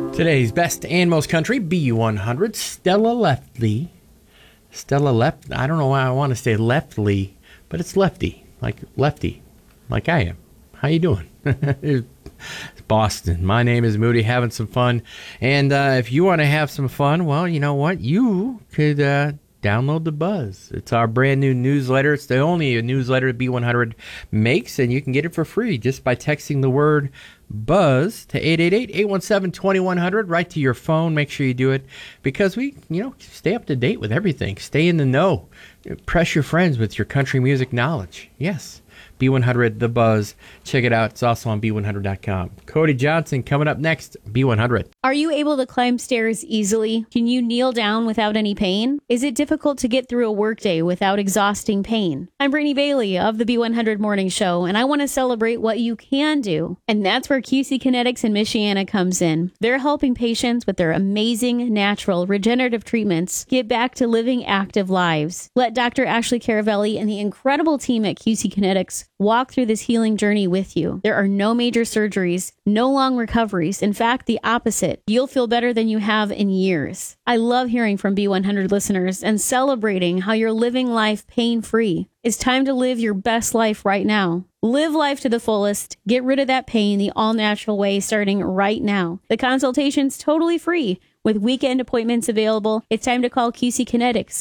Today's best and most country, B100, Stella Lefty. Stella Left, I don't know why I want to say Leftly, but it's Lefty, like I am. How you doing? It's Boston. My name is Moody, having some fun. And if you want to have some fun, well, you know what? You could download the Buzz. It's our brand new newsletter. It's the only newsletter B100 makes, and you can get it for free just by texting the word Buzz to 888-817-2100 right to your phone. Make sure you do it because we, stay up to date with everything. Stay in the know. Impress your friends with your country music knowledge. Yes. B100, The Buzz. Check it out. It's also on B100.com. Cody Johnson coming up next, B100. Are you able to climb stairs easily? Can you kneel down without any pain? Is it difficult to get through a workday without exhausting pain? I'm Brittany Bailey of the B100 Morning Show, and I want to celebrate what you can do. And that's where QC Kinetics in Michiana comes in. They're helping patients with their amazing, natural, regenerative treatments get back to living active lives. Let Dr. Ashley Caravelli and the incredible team at QC Kinetics walk through this healing journey with you. There are no major surgeries, no long recoveries. In fact, the opposite. You'll feel better than you have in years. I love hearing from B100 listeners and celebrating how you're living life pain-free. It's time to live your best life right now. Live life to the fullest. Get rid of that pain the all-natural way starting right now. The consultation's totally free. With weekend appointments available, it's time to call QC Kinetics,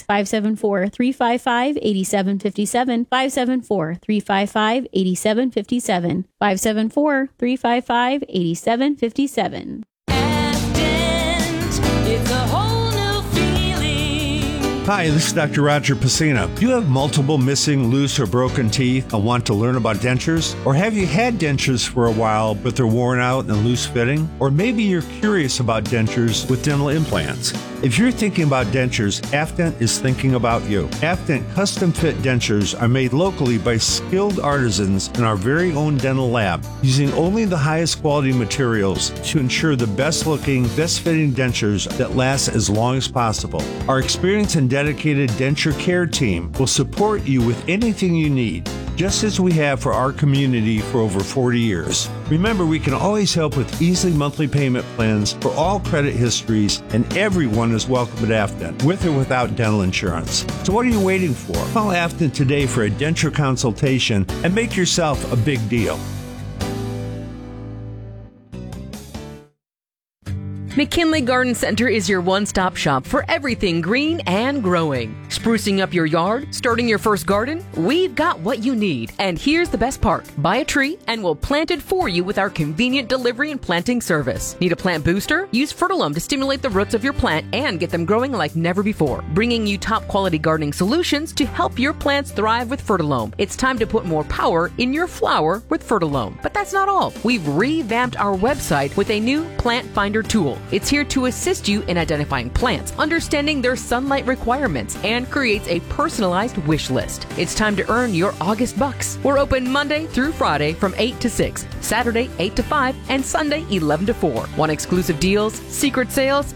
574-355-8757, 574-355-8757, 574-355-8757. Advent, it's a whole new feeling. Hi, this is Dr. Roger Pacina. Do you have multiple missing, loose, or broken teeth and want to learn about dentures? Or have you had dentures for a while, but they're worn out and loose fitting? Or maybe you're curious about dentures with dental implants. If you're thinking about dentures, Afdent is thinking about you. Afdent custom fit dentures are made locally by skilled artisans in our very own dental lab, using only the highest quality materials to ensure the best looking, best fitting dentures that last as long as possible. Our experienced and dedicated denture care team will support you with anything you need, just as we have for our community for over 40 years. Remember, we can always help with easy monthly payment plans for all credit histories, and everyone is welcome at Afdent, with or without dental insurance. So what are you waiting for? Call Afdent today for a denture consultation and make yourself a big deal. McKinley Garden Center is your one-stop shop for everything green and growing. Sprucing up your yard, starting your first garden? We've got what you need. And here's the best part. Buy a tree and we'll plant it for you with our convenient delivery and planting service. Need a plant booster? Use Fertilome to stimulate the roots of your plant and get them growing like never before. Bringing you top-quality gardening solutions to help your plants thrive with Fertilome. It's time to put more power in your flower with Fertilome. But that's not all. We've revamped our website with a new Plant Finder tool. It's here to assist you in identifying plants, understanding their sunlight requirements, and creates a personalized wish list. It's time to earn your August bucks. We're open Monday through Friday from 8 to 6, Saturday 8 to 5, and Sunday 11 to 4. Want exclusive deals, secret sales,